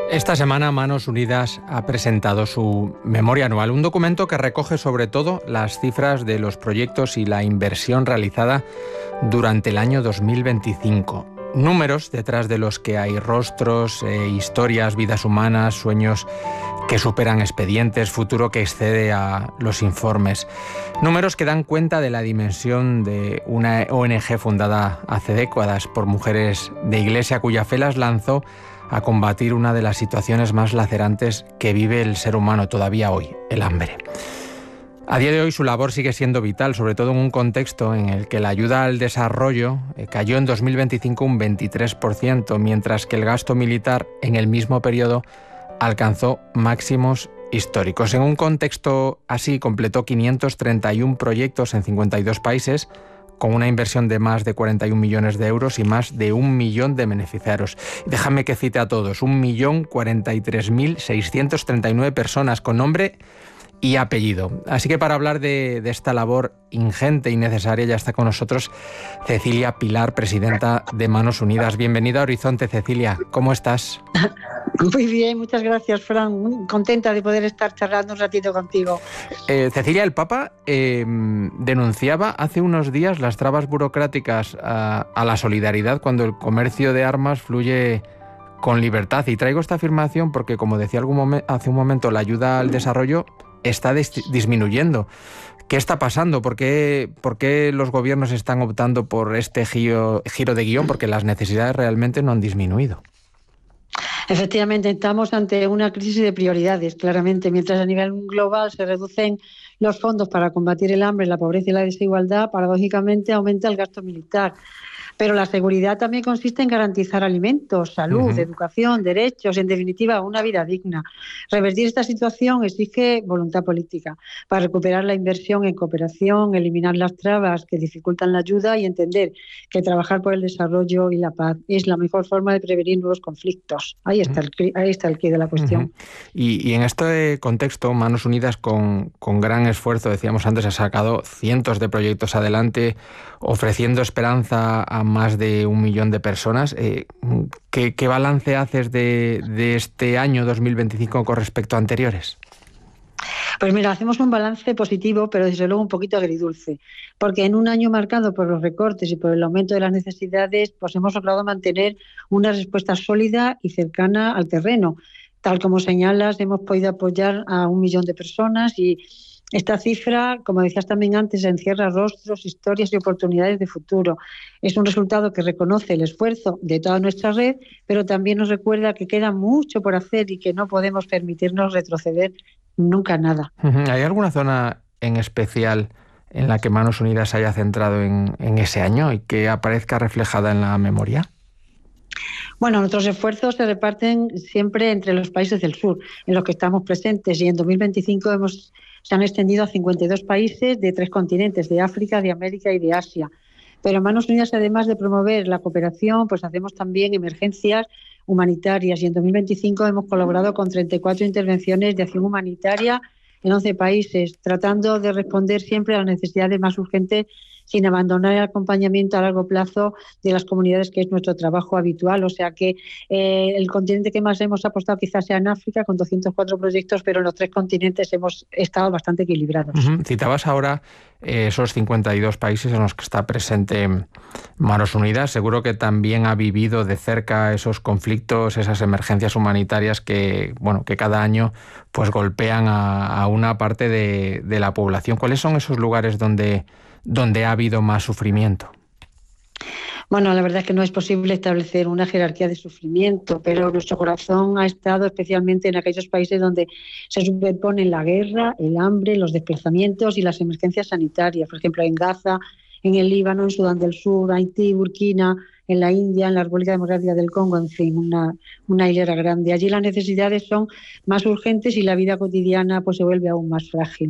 Esta semana Manos Unidas ha presentado su memoria anual, un documento que recoge sobre todo las cifras de los proyectos y la inversión realizada durante el año 2025. Números detrás de los que hay rostros, historias, vidas humanas, sueños que superan expedientes, futuro que excede a los informes. Números que dan cuenta de la dimensión de una ONG fundada hace décadas por mujeres de Iglesia, cuya fe las lanzó a combatir una de las situaciones más lacerantes que vive el ser humano todavía hoy, el hambre. A día de hoy su labor sigue siendo vital, sobre todo en un contexto en el que la ayuda al desarrollo cayó en 2025 un 23%, mientras que el gasto militar en el mismo periodo alcanzó máximos históricos. En un contexto así completó 531 proyectos en 52 países, con una inversión de más de 41 millones de euros y más de 1 millón de beneficiarios. Déjame que cite a todos: 1.043.639 personas con nombre y apellido. Así que para hablar de esta labor ingente y necesaria ya está con nosotros Cecilia Pilar, presidenta de Manos Unidas. Bienvenida a Horizonte, Cecilia. ¿Cómo estás? Muy bien, muchas gracias, Fran. Muy contenta de poder estar charlando un ratito contigo. Cecilia, el Papa denunciaba hace unos días las trabas burocráticas a la solidaridad cuando el comercio de armas fluye con libertad. Y traigo esta afirmación porque, como decía hace un momento, la ayuda al desarrollo está disminuyendo. ¿Qué está pasando? ¿Por qué los gobiernos están optando por este giro de guión? Porque las necesidades realmente no han disminuido. Efectivamente, estamos ante una crisis de prioridades, claramente. Mientras a nivel global se reducen los fondos para combatir el hambre, la pobreza y la desigualdad, paradójicamente aumenta el gasto militar. Pero la seguridad también consiste en garantizar alimentos, salud, educación, derechos, en definitiva, una vida digna. Revertir esta situación exige voluntad política para recuperar la inversión en cooperación, eliminar las trabas que dificultan la ayuda y entender que trabajar por el desarrollo y la paz es la mejor forma de prevenir nuevos conflictos. Ahí está el quid de la cuestión. Y en este contexto, Manos Unidas, con gran esfuerzo, decíamos antes, ha sacado cientos de proyectos adelante, ofreciendo esperanza a más de 1 millón de personas. ¿Qué balance haces de este año 2025 con respecto a anteriores? Pues mira, hacemos un balance positivo, pero desde luego un poquito agridulce, porque en un año marcado por los recortes y por el aumento de las necesidades, pues hemos logrado mantener una respuesta sólida y cercana al terreno. Tal como señalas, hemos podido apoyar a 1 millón de personas y esta cifra, como decías también antes, encierra rostros, historias y oportunidades de futuro. Es un resultado que reconoce el esfuerzo de toda nuestra red, pero también nos recuerda que queda mucho por hacer y que no podemos permitirnos retroceder nunca nada. ¿Hay alguna zona en especial en la que Manos Unidas haya centrado en ese año y que aparezca reflejada en la memoria? Bueno, nuestros esfuerzos se reparten siempre entre los países del sur, en los que estamos presentes, y en 2025 se han extendido a 52 países de 3 continentes, de África, de América y de Asia. Pero en Manos Unidas, además de promover la cooperación, pues hacemos también emergencias humanitarias, y en 2025 hemos colaborado con 34 intervenciones de acción humanitaria en 11 países, tratando de responder siempre a las necesidades más urgentes sin abandonar el acompañamiento a largo plazo de las comunidades, que es nuestro trabajo habitual. O sea que el continente que más hemos apostado quizás sea en África, con 204 proyectos, pero en los 3 continentes hemos estado bastante equilibrados. Citabas ahora esos 52 países en los que está presente Manos Unidas. Seguro que también ha vivido de cerca esos conflictos, esas emergencias humanitarias que cada año pues golpean a una parte de la población. ¿Cuáles son esos lugares donde ha habido más sufrimiento? Bueno, la verdad es que no es posible establecer una jerarquía de sufrimiento, pero nuestro corazón ha estado especialmente en aquellos países donde se superponen la guerra, el hambre, los desplazamientos y las emergencias sanitarias. Por ejemplo, en Gaza, en el Líbano, en Sudán del Sur, Haití, Burkina, en la India, en la República Democrática del Congo, en fin, una hilera grande. Allí las necesidades son más urgentes y la vida cotidiana pues se vuelve aún más frágil.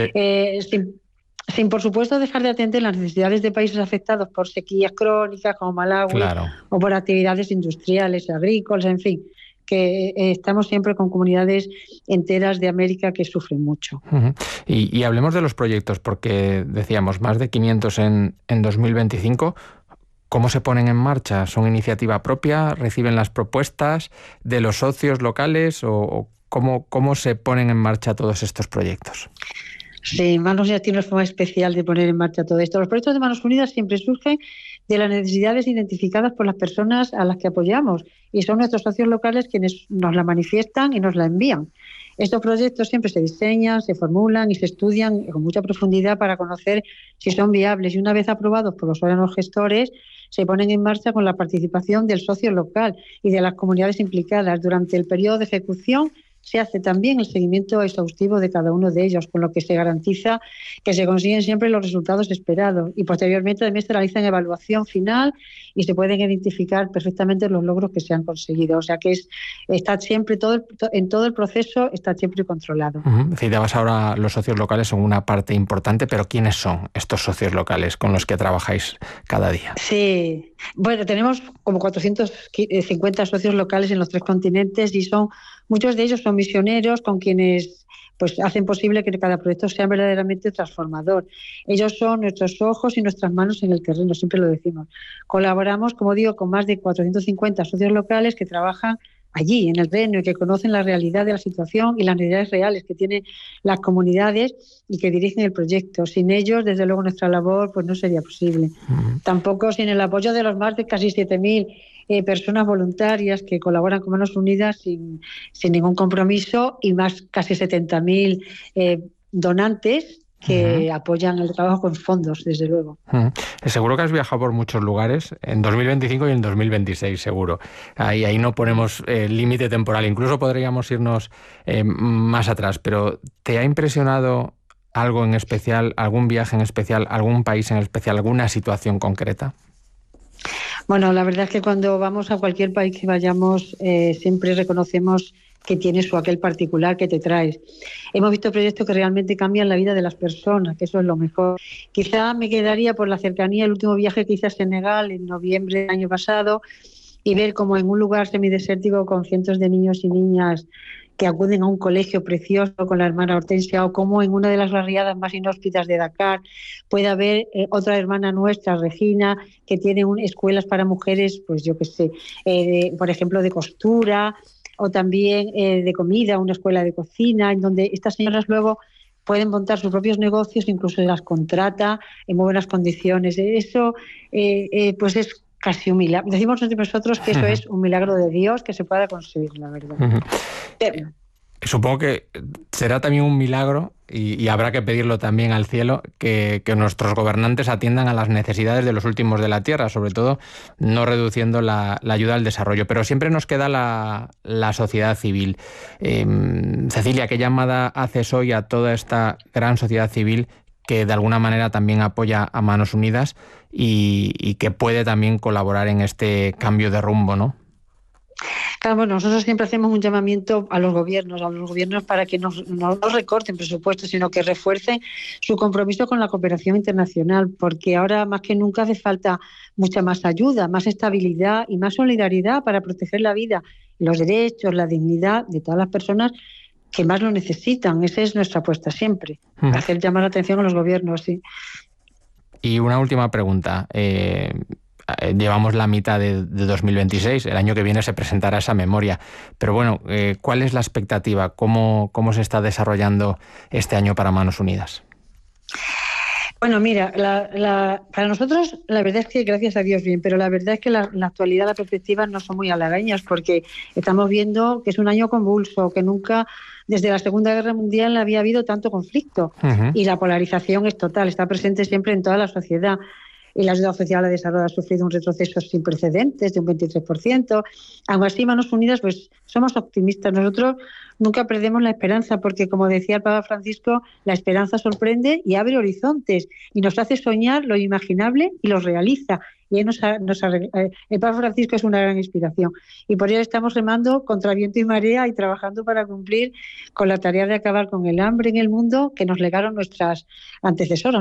Sin, por supuesto, dejar de atender las necesidades de países afectados por sequías crónicas como Malawi, claro, o por actividades industriales, agrícolas, en fin, que estamos siempre con comunidades enteras de América que sufren mucho. Y hablemos de los proyectos, porque decíamos más de 500 en 2025. ¿Cómo se ponen en marcha? ¿Son iniciativa propia? ¿Reciben las propuestas de los socios locales? ¿O cómo se ponen en marcha todos estos proyectos? Sí, Manos Unidas tiene una forma especial de poner en marcha todo esto. Los proyectos de Manos Unidas siempre surgen de las necesidades identificadas por las personas a las que apoyamos, y son nuestros socios locales quienes nos la manifiestan y nos la envían. Estos proyectos siempre se diseñan, se formulan y se estudian con mucha profundidad para conocer si son viables, y una vez aprobados por los órganos gestores se ponen en marcha con la participación del socio local y de las comunidades implicadas. Durante el periodo de ejecución se hace también el seguimiento exhaustivo de cada uno de ellos, con lo que se garantiza que se consiguen siempre los resultados esperados, y posteriormente también se realiza una evaluación final y se pueden identificar perfectamente los logros que se han conseguido. O sea que está siempre en todo el proceso está siempre controlado. Citabas ahora los socios locales son una parte importante, pero ¿quiénes son estos socios locales con los que trabajáis cada día? Sí, bueno, tenemos como 450 socios locales en los 3 continentes, y muchos de ellos son misioneros con quienes pues hacen posible que cada proyecto sea verdaderamente transformador. Ellos son nuestros ojos y nuestras manos en el terreno, siempre lo decimos. Colaboramos, como digo, con más de 450 socios locales que trabajan allí, en el terreno, y que conocen la realidad de la situación y las necesidades reales que tienen las comunidades y que dirigen el proyecto. Sin ellos, desde luego, nuestra labor pues no sería posible. Tampoco sin el apoyo de los más de casi 7.000 personas voluntarias que colaboran con Manos Unidas sin ningún compromiso, y más casi 70.000 donantes que apoyan el trabajo con fondos, desde luego. Seguro que has viajado por muchos lugares, en 2025 y en 2026 seguro. Ahí no ponemos límite temporal, incluso podríamos irnos más atrás, pero ¿te ha impresionado algo en especial, algún viaje en especial, algún país en especial, alguna situación concreta? Bueno, la verdad es que cuando vamos a cualquier país que vayamos siempre reconocemos que tiene su aquel particular que te traes. Hemos visto proyectos que realmente cambian la vida de las personas, que eso es lo mejor. Quizá me quedaría por la cercanía el último viaje que hice a Senegal en noviembre del año pasado, y ver como en un lugar semidesértico con cientos de niños y niñas que acuden a un colegio precioso con la hermana Hortensia, o como en una de las barriadas más inhóspitas de Dakar puede haber otra hermana nuestra, Regina, que tiene escuelas para mujeres, pues yo qué sé, por ejemplo de costura, o también de comida, una escuela de cocina, en donde estas señoras luego pueden montar sus propios negocios, incluso las contrata en muy buenas condiciones. Eso pues es casi un milagro. Decimos entre nosotros que eso es un milagro de Dios que se pueda conseguir, la verdad. Supongo que será también un milagro, y habrá que pedirlo también al cielo, que nuestros gobernantes atiendan a las necesidades de los últimos de la tierra, sobre todo no reduciendo la ayuda al desarrollo. Pero siempre nos queda la sociedad civil. Cecilia, ¿qué llamada haces hoy a toda esta gran sociedad civil que de alguna manera también apoya a Manos Unidas y que puede también colaborar en este cambio de rumbo, ¿no? Claro, bueno, nosotros siempre hacemos un llamamiento a los gobiernos para que no recorten presupuestos, sino que refuercen su compromiso con la cooperación internacional, porque ahora más que nunca hace falta mucha más ayuda, más estabilidad y más solidaridad para proteger la vida, los derechos, la dignidad de todas las personas que más lo necesitan. Esa es nuestra apuesta siempre, hacer llamar la atención a los gobiernos, sí. Y una última pregunta. Llevamos la mitad de 2026, el año que viene se presentará esa memoria, pero bueno, ¿cuál es la expectativa? ¿Cómo se está desarrollando este año para Manos Unidas? Bueno, mira, para nosotros la verdad es que gracias a Dios bien, pero la verdad es que la actualidad, las perspectivas no son muy halagüeñas, porque estamos viendo que es un año convulso, que nunca desde la Segunda Guerra Mundial había habido tanto conflicto, y la polarización es total, está presente siempre en toda la sociedad. Y la ayuda oficial al desarrollo ha sufrido un retroceso sin precedentes de un 23%. Aún así, Manos Unidas, pues somos optimistas. Nosotros nunca perdemos la esperanza, porque, como decía el Papa Francisco, la esperanza sorprende y abre horizontes y nos hace soñar lo inimaginable y lo realiza. Y el Papa Francisco es una gran inspiración. Y por ello estamos remando contra viento y marea y trabajando para cumplir con la tarea de acabar con el hambre en el mundo que nos legaron nuestras antecesoras.